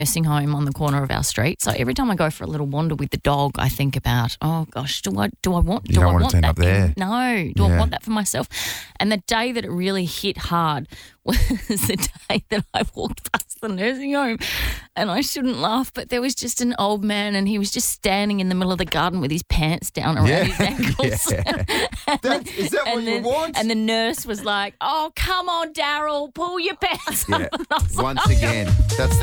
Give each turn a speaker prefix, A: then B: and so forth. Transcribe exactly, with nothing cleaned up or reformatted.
A: nursing home on the corner of our street. So every time I go for a little wander with the dog, I think about, oh gosh, do I do I want
B: You
A: do
B: don't
A: I
B: want to
A: want
B: turn
A: that
B: up there.
A: thing? No, do I
B: Yeah.
A: want that for myself? And the day that it really hit hard was the day that I walked past the nursing home, and I shouldn't laugh, but there was just an old man, and he was just standing in the middle of the garden with his pants down around
B: Yeah.
A: his ankles.
B: Yeah. That's, is that what
A: and
B: you
A: then,
B: want?
A: And the nurse was like, "Oh, come on, Daryl, pull your pants
B: yeah.
A: up." And I was like,
B: Once
A: "Oh,
B: again, that's the